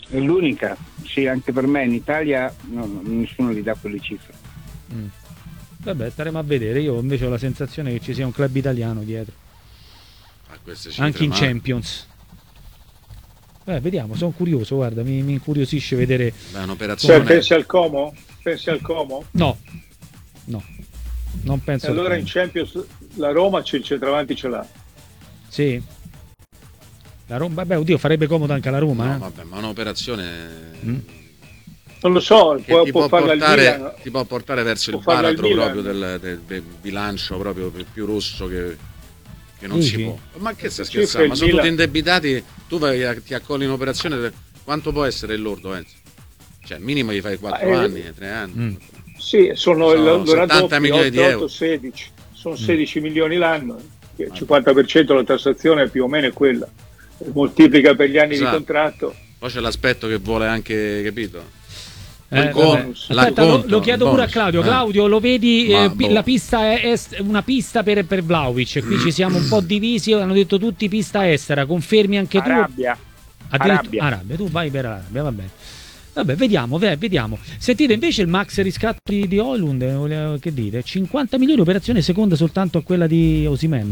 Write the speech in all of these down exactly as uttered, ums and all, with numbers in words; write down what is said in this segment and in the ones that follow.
È l'unica, sì, anche per me in Italia no, nessuno gli dà quelle cifre. Mm. Vabbè, staremo a vedere. Io invece ho la sensazione che ci sia un club italiano dietro, a queste cifre, anche in ma... Champions. Eh, vediamo, sono curioso, guarda, mi, mi incuriosisce vedere. Beh, un'operazione... Cioè, pensi al Como? Pensi al Como? No, no, non penso. E allora in Champions la Roma c'è il centravanti, ce l'ha. Sì. La Roma, vabbè, oddio, farebbe comodo anche alla Roma. No, eh? vabbè, ma un'operazione... Mm. Non lo so, può, ti, può può portare, ti può portare verso il baratro proprio del, del, del bilancio proprio più rosso che, che non Dici? si può. Ma che stai Sì, scherzando? Ma sono Milan. tutti indebitati, tu vai a, ti accolli in operazione, quanto può essere il lordo, Enzo? Cioè, minimo gli fai quattro eh, anni, tre anni. Mm. Sì, sono, Sono il settanta milioni di euro. sedici, sono sedici milioni l'anno, il cinquanta per cento della tassazione più o meno è quella, moltiplica per gli anni Esatto. di contratto. Poi c'è l'aspetto che vuole anche, capito? Eh, Il bonus, Aspetta, lo, l'acconto, lo chiedo il pure a bonus. Claudio. Eh. Claudio, lo vedi? Ma eh, pi- boh. la pista è, è una pista per, per Vlahovic. Qui ci siamo un po' divisi. Hanno detto tutti pista estera. Confermi anche tu? Arabia. Addirittura- Arabia. Arabia, tu vai per Arabia, va bene. Vabbè, vediamo, ve- vediamo. Sentite invece il max riscatto di, di Højlund, eh, che dite? cinquanta milioni operazione seconda soltanto a quella di Osimhen,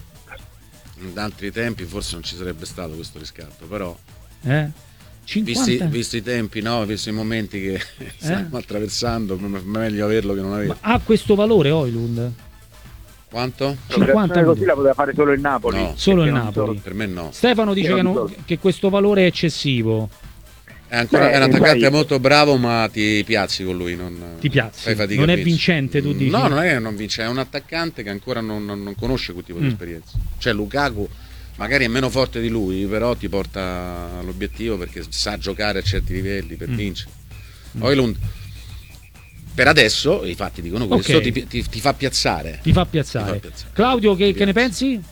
eh? In altri tempi forse non ci sarebbe stato questo riscatto, però Eh? cinquanta? visti, visti i tempi, no? Visti i momenti che stiamo attraversando, m- meglio averlo che non averlo. Ma ha questo valore Højlund? Quanto? cinquanta Così la poteva fare solo il Napoli. No. Solo il Perché non Napoli. Per me no. Stefano dice Io che, non non- so. che questo valore è eccessivo. È ancora Beh, è un attaccante sai- molto bravo, ma ti piazzi con lui. Non, Ti piazzi? fai fatica Non a è vincerci. vincente, tu dici? No, non è che non vince, è un attaccante che ancora non, non- non conosce quel tipo di Mm. esperienza. Cioè Lukaku magari è meno forte di lui, però ti porta all'obiettivo perché sa giocare a certi livelli per Mm. vincere. Højlund, per adesso, i fatti dicono questo, Ok. ti, ti- ti fa piazzare. Ti fa piazzare. Ti fa piazzare. Claudio, che, Ti che ne piazza. pensi?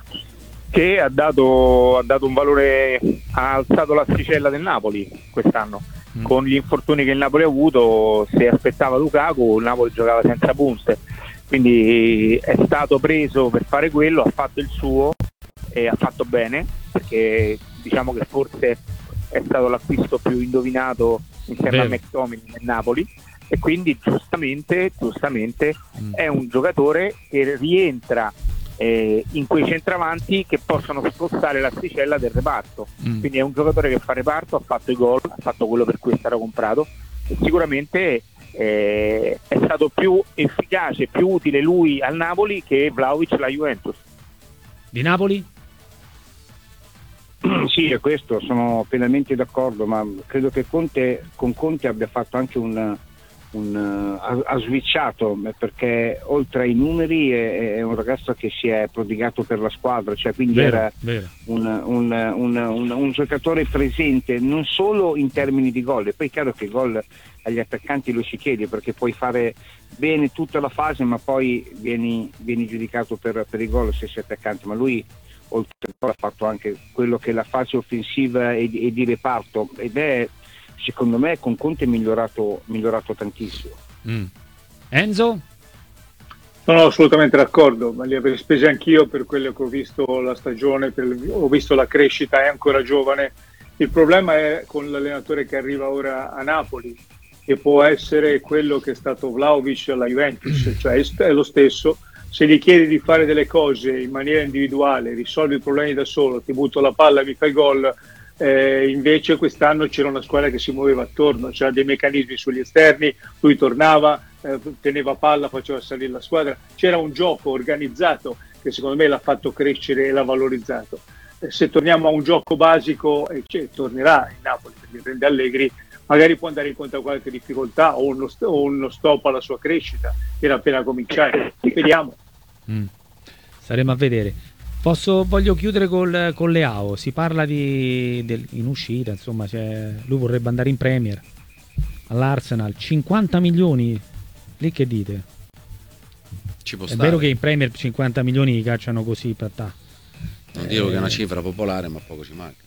Che ha dato, ha dato un valore, ha alzato l'asticella del Napoli quest'anno. Mm. Con gli infortuni che il Napoli ha avuto, se aspettava Lukaku, il Napoli giocava senza punte. Quindi è stato preso per fare quello, ha fatto il suo e ha fatto bene, perché diciamo che forse è stato l'acquisto più indovinato insieme Vero. a McTominay nel Napoli, e quindi giustamente, giustamente Mm. è un giocatore che rientra eh, in quei centravanti che possono spostare l'asticella del reparto. Mm. Quindi è un giocatore che fa reparto, ha fatto i gol, ha fatto quello per cui è stato comprato, e sicuramente eh, è stato più efficace, più utile lui al Napoli che Vlahovic alla Juventus. Di Napoli? Sì, è questo, sono pienamente d'accordo, ma credo che Conte, con Conte abbia fatto anche un, un ha, ha switchato, perché oltre ai numeri è, è un ragazzo che si è prodigato per la squadra, cioè quindi Vero, era vero. un, un, un, un, un giocatore presente non solo in termini di gol, e poi è chiaro che il gol agli attaccanti lo si chiede, perché puoi fare bene tutta la fase ma poi vieni, vieni giudicato per, per i gol se sei attaccante, ma lui oltre a tutto ha fatto anche quello che è la fase offensiva e, e di reparto, ed è secondo me con Conte migliorato, migliorato tantissimo. Mm. Enzo? Sono assolutamente d'accordo, ma li avrei spesi anch'io per quello che ho visto la stagione, per, ho visto la crescita, è ancora giovane. Il problema è con l'allenatore che arriva ora a Napoli, che può essere quello che è stato Vlahovic alla Juventus, cioè è lo stesso. Se gli chiedi di fare delle cose in maniera individuale, risolvi i problemi da solo, ti butto la palla, mi fai gol, eh, invece quest'anno c'era una squadra che si muoveva attorno, c'era dei meccanismi sugli esterni, lui tornava, eh, teneva palla, faceva salire la squadra, c'era un gioco organizzato che secondo me l'ha fatto crescere e l'ha valorizzato. Eh, se torniamo a un gioco basico, e cioè, tornerà in Napoli, perché prende Allegri, magari può andare incontro a qualche difficoltà o uno, st- o uno stop alla sua crescita, era appena cominciare, vediamo. Mm. Staremo a vedere. Posso, voglio chiudere col, con Leao. Si parla di, del, in uscita, insomma, cioè, lui vorrebbe andare in Premier all'Arsenal, cinquanta milioni, lì che dite? Ci può È stare. vero che in Premier cinquanta milioni li cacciano così per ta. Non dico Eh, che è una cifra popolare, ma poco ci manca.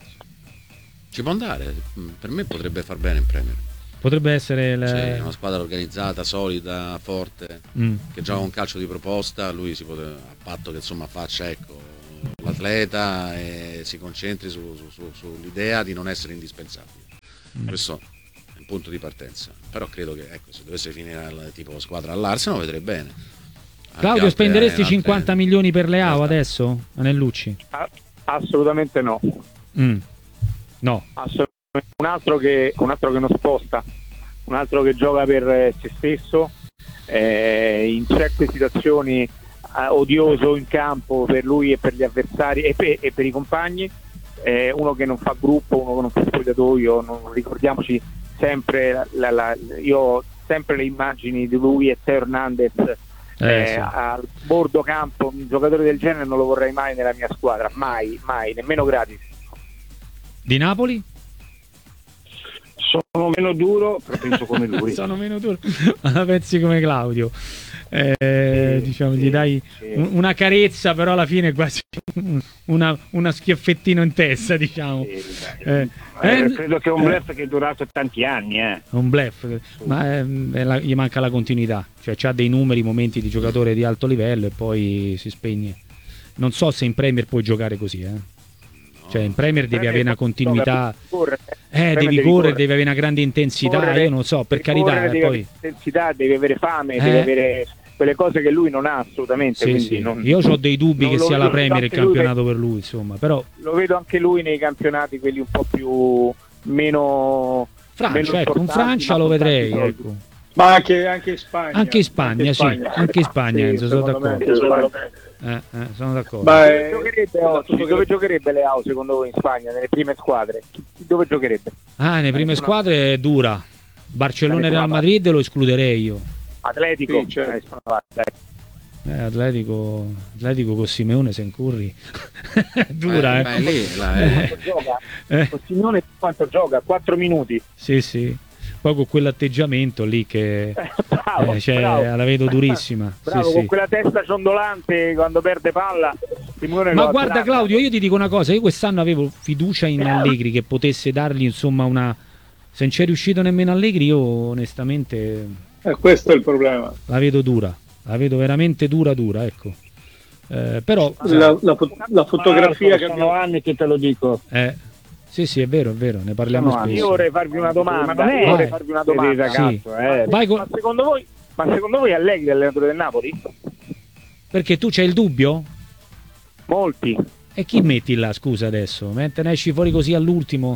Ci può andare, per me potrebbe far bene in Premier. Potrebbe essere il... Sì, una squadra organizzata, solida, forte, Mm. che gioca un calcio di proposta, lui si potrebbe, a patto che insomma faccia ecco, l'atleta e si concentri su, su, su, sull'idea di non essere indispensabile. Questo è un punto di partenza. Però credo che, ecco, se dovesse finire al, tipo squadra all'Arsenal, lo vedrei bene. Anche Claudio, altre- spenderesti altre- cinquanta milioni per Leao realtà. adesso? Anellucci? Ah, assolutamente no. Mm. No. Assolutamente. Un altro che un altro che non sposta, un altro che gioca per eh, se stesso, eh, in certe situazioni eh, odioso in campo per lui e per gli avversari e per, e per i compagni, eh, uno che non fa gruppo, uno che non fa spogliatoio. Non, ricordiamoci sempre la, la, la, io ho sempre le immagini di lui e Teo Hernandez Eh, eh, sì. al bordo campo. Un giocatore del genere non lo vorrei mai nella mia squadra, mai, mai, nemmeno gratis. Di Napoli? Sono meno duro, però penso come lui. Sono meno duro. Ma la pensi come Claudio. Eh, Sì, diciamo, sì, gli dai sì. un- una carezza, però alla fine è quasi una, una schiaffettino in testa, diciamo. Sì, dai. Eh, Eh, eh, credo che è un bluff che è durato tanti anni. Eh. È un bluff, ma ehm, è la- gli manca la continuità, cioè c'ha dei numeri, momenti di giocatore di alto livello e poi si spegne. Non so se in Premier puoi giocare così, eh. Cioè in Premier devi avere una continuità, eh, devi correre, devi avere una grande intensità, Correre, io non so, per devi carità, correre, eh, devi poi avere intensità, devi avere fame, Eh. devi avere quelle cose che lui non ha assolutamente. sì, quindi sì. non- Io ho dei dubbi non che lo- sia lo la vedo Premier il anche lui campionato per lui, insomma, però Lo vedo anche lui nei campionati quelli un po' più meno Francia, meno ecco, in importanti, Francia ma lo con tanti vedrei, soldi. ecco. Ma anche, anche in Spagna. Anche in Spagna, sì, anche in Spagna, Sì, Enzo, sono secondo me, d'accordo. secondo me. Eh, eh, sono d'accordo. Ma Dove è- giocherebbe oggi? Dove giocherebbe Leao secondo voi in Spagna, nelle prime squadre? Chi- Dove giocherebbe? Ah, nelle prime squadre è dura. Barcellona e Real Madrid lo escluderei io. Atletico? Sì, certo. Eh, sono avanti, dai. Eh, Atletico, Atletico con Simeone se incurri. Dura, Eh, eh. ma è lì, là, eh. Quanto gioca? Eh, Con Simeone quanto gioca? quattro minuti. sì, sì. Poi con quell'atteggiamento lì che Bravo, eh, cioè, bravo. la vedo durissima. Bravo, Sì, con sì. quella testa ciondolante quando perde palla. Simeone Ma lo guarda attrappa. Claudio, io ti dico una cosa, io quest'anno avevo fiducia in Allegri che potesse dargli insomma una... Se non c'è riuscito nemmeno Allegri, io onestamente eh, questo è il problema. la vedo dura, la vedo veramente dura dura, ecco. Eh, però La, la fo- la fotografia che sono abbiamo... anni che te lo dico. eh, sì sì è vero, è vero, ne parliamo Sono anni. Io spesso. vorrei farvi una domanda. Ma non è- io vorrei Vai. farvi una domanda. Ragazzo, eh. Vai con- Ma secondo voi, ma secondo voi Allegri è allenatore del Napoli? Perché tu c'hai il dubbio? Molti. E chi metti là, scusa adesso? Mentre ne esci fuori così all'ultimo?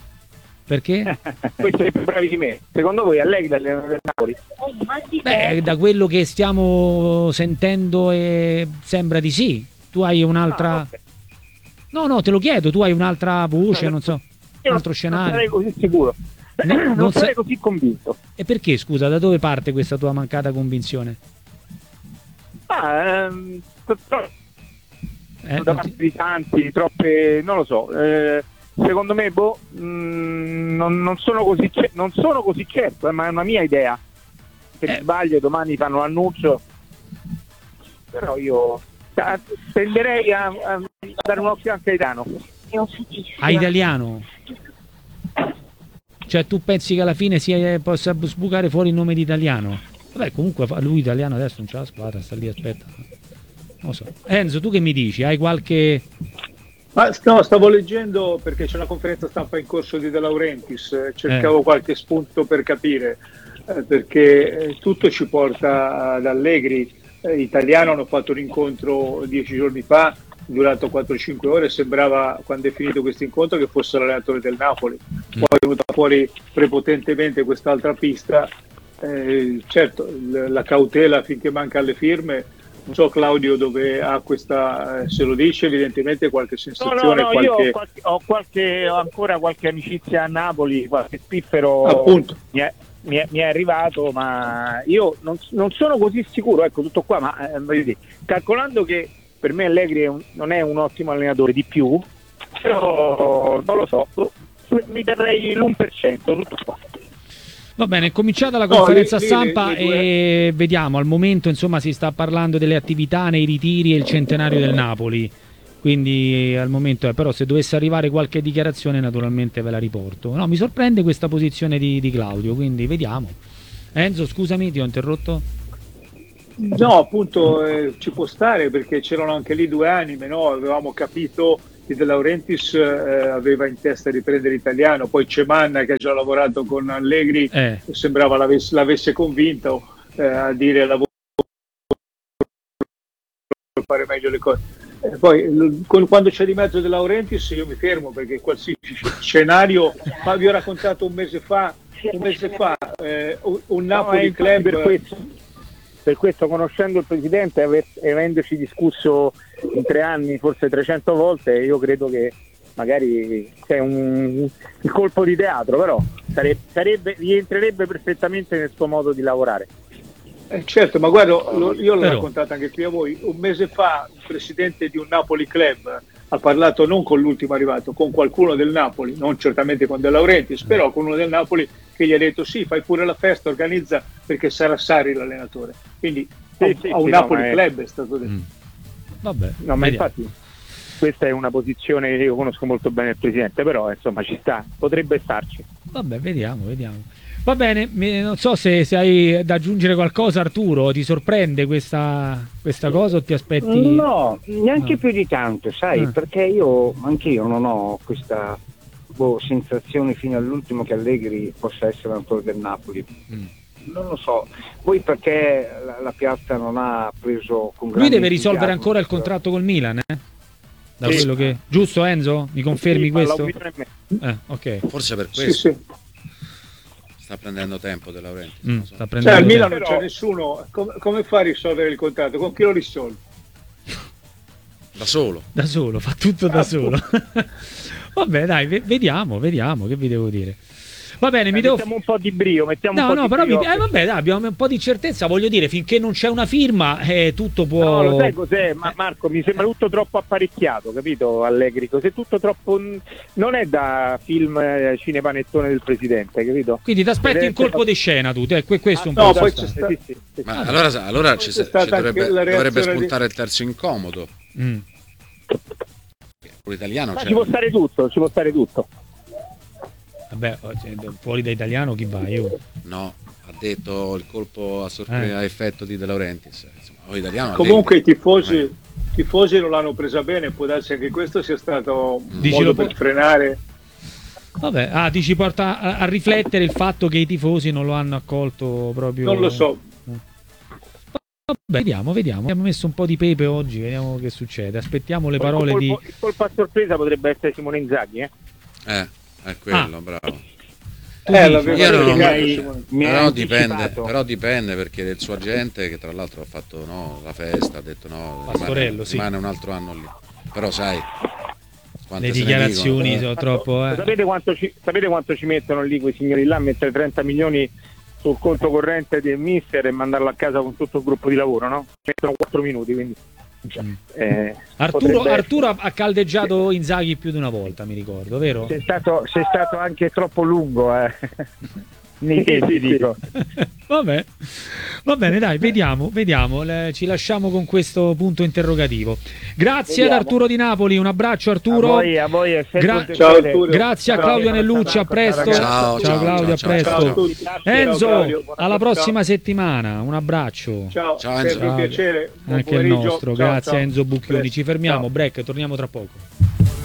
Perché? Voi siete più bravi di me. Secondo voi Allegri è allenatore del Napoli? Beh, da quello che stiamo sentendo eh, sembra di sì. Tu hai un'altra... Ah, ok. No, no, te lo chiedo, tu hai un'altra voce, non so, un Io altro non scenario. sarei così sicuro. No, non, non sarei sei- così convinto. E perché, scusa, da dove parte questa tua mancata convinzione? Ah, ehm, tro- Eh, da non parte ti- di tanti, troppe, non lo so. eh, secondo me, boh, mh, non, non sono così, ce- non sono così certo, eh, ma è una mia idea. Se Eh. sbaglio, domani fanno l'annuncio. Però io ah, tenderei a, a dare un occhio anche a Itano. A italiano? Cioè tu pensi che alla fine si eh, possa sbucare fuori il nome di italiano? Vabbè, comunque fa- lui italiano adesso non c'ha la squadra, sta lì, aspetta. Non lo so. Enzo, tu che mi dici? Hai qualche... Ma no, stavo leggendo perché c'è una conferenza stampa in corso di De Laurentiis, eh, cercavo Eh. qualche spunto per capire, eh, perché eh, tutto ci porta ad Allegri. Eh, italiano hanno fatto un incontro dieci giorni fa, durato quattro cinque ore, sembrava quando è finito questo incontro che fosse l'allenatore del Napoli. Poi è venuta fuori prepotentemente quest'altra pista. Eh, certo, l- la cautela finché manca alle firme. Non so Claudio dove ha questa, eh, se lo dice evidentemente qualche No, no, sensazione, no, io qualche... ho, qualche, ho, qualche, ho ancora qualche amicizia a Napoli, qualche spiffero Appunto. mi è, mi, è, mi è arrivato, ma io non, non sono così sicuro, ecco, tutto qua, ma eh, voglio dire, calcolando che per me Allegri è un- non è un ottimo allenatore di più, però non lo so, mi terrei l'uno per cento, tutto qua. Va bene, è cominciata la No, conferenza lì- lì stampa le- le due- e vediamo, al momento insomma si sta parlando delle attività nei ritiri e il centenario del Napoli, quindi al momento è, però se dovesse arrivare qualche dichiarazione naturalmente ve la riporto. No, mi sorprende questa posizione di, di Claudio, quindi vediamo. Enzo, scusami, ti ho interrotto? No, appunto eh, ci può stare perché c'erano anche lì due anime, no? Avevamo capito di De Laurentiis eh, aveva in testa di prendere Italiano, poi Cemanna che ha già lavorato con Allegri Eh. sembrava l'avesse, l'avesse convinto eh, a dire lavoro per fare meglio le cose. Eh, poi l- con- quando c'è di mezzo De Laurentiis io mi fermo, perché qualsiasi scenario, ma vi ho raccontato un mese fa un mese fa eh, un, un Napoli No, eh, club per questo, per questo, conoscendo il presidente e avendoci discusso in tre anni forse trecento volte, io credo che magari c'è un, un colpo di teatro, però sarebbe, sarebbe, rientrerebbe perfettamente nel suo modo di lavorare. Eh, certo, ma guarda, lo- io l'ho Però- raccontato anche qui a voi. Un mese fa un presidente di un Napoli club ha parlato non con l'ultimo arrivato, con qualcuno del Napoli, non certamente con De Laurentiis, però con uno del Napoli che gli ha detto sì, fai pure la festa, organizza, perché sarà Sarri l'allenatore. Quindi Sì, a, sì, a un sì, Napoli no, ma è- club è stato detto. Mm. Vabbè, No, ma vediamo. infatti questa è una posizione che io conosco molto bene il presidente, però insomma ci sta, potrebbe starci. Vabbè, vediamo, vediamo. Va bene, mi- non so se, se hai da aggiungere qualcosa, Arturo. Ti sorprende questa, questa cosa o ti aspetti? No, neanche No. più di tanto, sai, Ah. perché io, anche io non ho questa boh, sensazione fino all'ultimo che Allegri possa essere allenatore del Napoli. Mm. Non lo so, poi perché la, la piazza non ha preso con Lui grande deve risolvere entusiasmo ancora il questo- contratto col Milan, eh? Da Sì. quello che... Giusto, Enzo? Mi confermi Sì, ma questo? l'opinione è mia. Eh, ok. Forse per Sì, questo sì. sta prendendo tempo De Laurentiis. Mm, non so. sta Cioè, prendendo al Milan tempo. non c'è nessuno, come, come fa a risolvere il contratto? Con chi lo risolve? Da solo. Da solo, fa tutto da solo. Vabbè, dai, ve- vediamo, vediamo, che vi devo dire. Va bene, mi devo... Mettiamo un po' di brio, mettiamo un No, po' no, di però mi... brio. eh, vabbè, dai, abbiamo un po' di certezza, voglio dire, finché non c'è una firma, eh, tutto può... No, lo sai cos'è? Ma Marco, mi sembra tutto troppo apparecchiato, capito? Allegri, cos'è tutto troppo. Non è da film eh, cinepanettone del presidente, capito? Quindi ti aspetti Deve un colpo essere- di scena tu, eh, que- questo è un no, po' poi sta- c'è sta- Sì, sì, sì. Ma allora, allora ci, C'è se- ci stata anche dovrebbe, la dovrebbe reazione di- spuntare il terzo incomodo. Mm. Pure italiano Ma c'è. ci può stare tutto, ci può stare tutto. Vabbè, oh, cioè, fuori da italiano chi va? Io. No, ha detto il colpo a, sorpre- Eh. a effetto di De Laurentiis. Insomma, o italiano, Comunque i Allegri. tifosi, Eh. tifosi non l'hanno presa bene, può darsi anche questo sia stato un Dici modo lo per può- frenare. Vabbè, ah, ti ci porta a, a riflettere il fatto che i tifosi non lo hanno accolto proprio... Non lo so. Vabbè, vediamo, vediamo. Abbiamo messo un po' di pepe oggi, vediamo che succede. Aspettiamo le Poi parole il di... colpo, il colpo a sorpresa potrebbe essere Simone Inzaghi, eh? Eh, è quello, Ah. bravo. Tu Eh, dici? l'avevo Io non- criticato, mi- Simone. mi ha Però dipende, anticipato. però dipende perché del suo agente, che tra l'altro ha fatto no, la festa, ha detto no, Pastorello, rimane, sì. rimane un altro anno lì. Però sai, quante Le se ne dichiarazioni dicono, sono troppo... eh. Sapete, quanto ci, sapete quanto ci mettono lì quei signori là a mettere trenta milioni sul conto corrente del mister e mandarlo a casa con tutto il gruppo di lavoro, no? Mettono quattro minuti, quindi... Mm. eh, Arturo, potrebbe Arturo ha ha caldeggiato Inzaghi più di una volta, mi ricordo, vero? Sei stato, sei stato anche troppo lungo, eh. Nei tempi, Sì, sì. dico. Vabbè, va bene, dai, vediamo, vediamo. Le- ci lasciamo con questo punto interrogativo. Grazie Vediamo. ad Arturo di Napoli, un abbraccio Arturo. A voi, a voi è sempre Gra- un Ciao, piacere. Arturo. Grazie a Ciao. Claudio Nellucci, a presto. Ciao, ciao, Claudio, ciao, a presto. ciao, Ciao a tutti. Enzo, Ciao, Claudio. alla prossima settimana, un abbraccio. Ciao, Ciao, sempre Enzo. un piacere. Buon Anche il pomeriggio. nostro, Ciao, grazie ciao. Enzo Bucchioni. Presto. Ci fermiamo, Ciao. break, torniamo tra poco.